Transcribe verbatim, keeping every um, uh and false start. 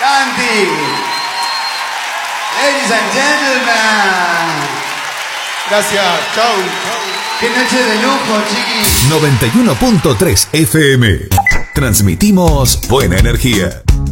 Santi. Ladies and gentlemen. Gracias, chau. Qué noche de lujo, chiquis. noventa y uno punto tres F M. Transmitimos buena energía.